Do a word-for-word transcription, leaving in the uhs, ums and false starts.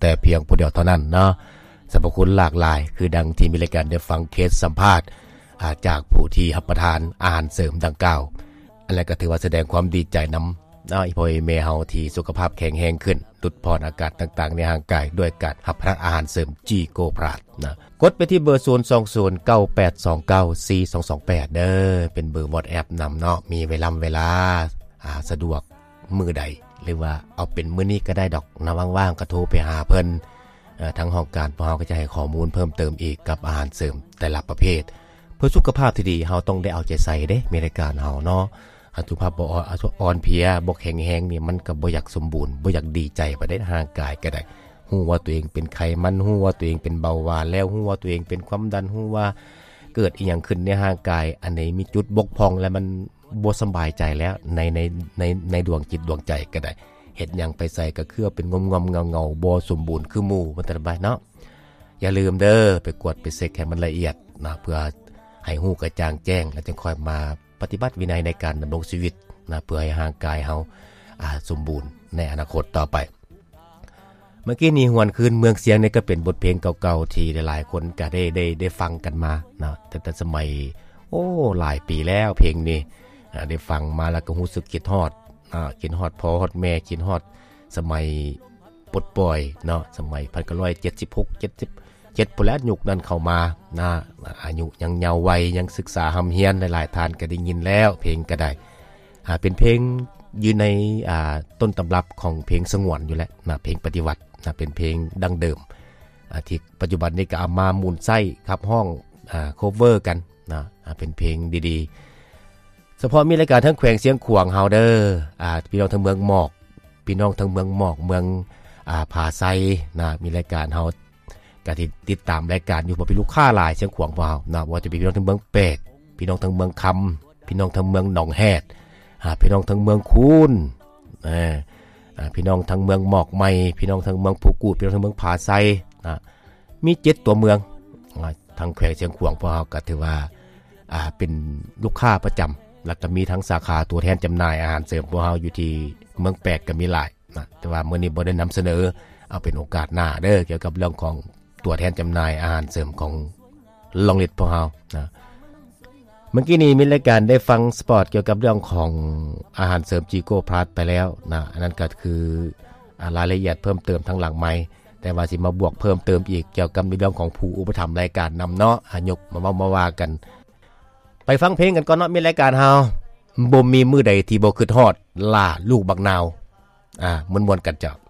แต่เพียงผู้เดียวเท่านั้นเนาะสรรพคุณหลากหลายคือดังที่มีรายการได้ฟังเคสสัมภาษณ์จากผู้ที่รับประทานอาหารเสริมดังกล่าวอันนั้นก็ถือว่าแสดงความดีใจนำนะอีพ่อแม่เฮาที่สุขภาพแข็งแรงขึ้นลดพรอากาศต่างๆในร่างกายด้วยการรับประทานอาหารเสริมจีโกพลัสนะกดไปที่เบอร์ศูนย์ สอง ศูนย์ เก้า แปด สอง เก้า สี่ สอง สอง แปดเด้อเป็นเบอร์ WhatsApp นำเนาะมีเวลาเวลาอ่าสะดวกมื้อใดหรือว่าเอาเป็นมื้อนี้ก็ได้ดอกนะว่างๆก็โทรไปหาเพิ่นเอ่อทางห้องการพวกเฮาก็จะให้ข้อมูลเพิ่มเติมอีกกับอาหารเสริมแต่ละประเภทเพื่อสุขภาพที่ดีเฮาต้องได้เอาใจใส่เด้ในรายการเฮาเนาะสุขภาพบ่อ่อนเพลียบ่แข็งแรงนี่มันก็บ่อยากสมบูรณ์บ่อยากดีใจไปได้ร่างกายก็ได้ฮู้ว่าตัวเองเป็นไขมันฮู้ว่าตัวเองเป็นเบาหวานแล้วฮู้ว่าตัวเองเป็นความดันฮู้ว่าเกิดอีหยังขึ้นในร่างกายอันไหนมีจุดบกพร่องแล้วมันบ่สบายใจแล้วในในในในดวงจิตดวงใจก็ได้เฮ็ดหยังไปใส่ก็คือเป็นงมๆเงาๆบ่สมบูรณ์คือหมู่มันตะบายเนาะอย่าลืมเด้อไปกวดไปเช็คให้มันละเอียดนะเพื่อให้ฮู้กระจ่างแจ้งแล้วจึงค่อยมาปฏิบัติวินัยในการดำรงชีวิตนะเพื่อให้ร่างกายเฮาอ่าสมบูรณ์ในอนาคตต่อไปเมื่อกี้นี้หวนคืนเมืองเสียงนี่ก็เป็นบทเพลงเก่าๆที่หลายๆคนก็ได้ได้ได้ฟังกันมานะตั้งแต่สมัยโอ้หลายปีแล้วเพลงนี้ได้ฟังมาแล้วก็รู้สึกคิดฮอดอ่าคิดฮอดพ่อฮอดแม่คิดฮอดสมัยปลดปล่อยเนาะสมัยหนึ่งพันเก้าร้อยเจ็ดสิบหก เจ็ดสิบเจ็ดพุ่นแล้วยุคนั้นเข้ามานะอายุยังเยาว์วัยยังศึกษาหำเฮียนหลายๆท่านก็ได้ยินแล้วเพลงก็ได้อ่าเป็นเพลงยืนในอ่าต้นตำรับของเพลงสงวนอยู่แล้วนะเพลงปฏิวัตินะเป็นเพลงดั้งเดิมอ่าที่ปัจจุบันนี้ก็เอามาหมุนไส้ครับห้องอ่าโคเวอร์กันนะอ่าเป็นเพลงดีๆเฉพาะมีรายการทั้งแขวงเสียงขวางเฮาเด้ออ่าพี่น้องทั้งเมืองหมอกพี่น้องทั้งเมืองหมอกเมืองอ่าผาไซนะมีรายการเฮาก็ติดตามรายการอยู่บ่เป็นลูกค้าหลายเสียงขวางบ่าวนะว่าจะเป็นพี่น้องทั้งเมืองเป็ดพี่น้องทั้งเมืองคำพี่น้องทั้งเมืองหนองแฮดอ่าพี่น้องทั้งเมืองคูนเอออ่าพี่น้องทั้งเมืองหมอกใหม่พี่น้องทั้งเมืองภูกูดพี่น้องทั้งเมืองผาไซนะมีเจ็ดตัวเมืองทางแขวงเสียงขวางพวกเฮาก็ถือว่าอ่าเป็นลูกค้าประจำแล้วก็มีทั้งสาขาตัวแทนจำหน่ายอาหารเสริมพวกเฮาอยู่ที่เมืองแปดก็มีหลายนะแต่ว่ามื้อนี้บ่ได้นำเสนอเอาเป็นโอกาสหน้าเด้อเกี่ยวกับเรื่องของตัวแทนจำหน่ายอาหารเสริมของลองเล็ดพวกเฮานะเมื่อกี้นี้มีรายการได้ฟังสปอร์ตเกี่ยวกับเรื่องของอาหารเสริมจีโก้พลัสไปแล้วนะอันนั้นก็คือรายละเอียดเพิ่มเติมทางหลังไมค์แต่ว่าสิมาบวกเพิ่มเติมอีกเกี่ยวกับในเรื่องของผู้อุปถัมภ์รายการนำเนาะยกมาเว้ามาว่ากันไปฟังเพลงกันก่อนเนาะมีรายการเฮาบ่มีมื้อใดที่บ่คิดฮอดล่าลูกบักนาวอ่าม่วนๆกันจ้ะ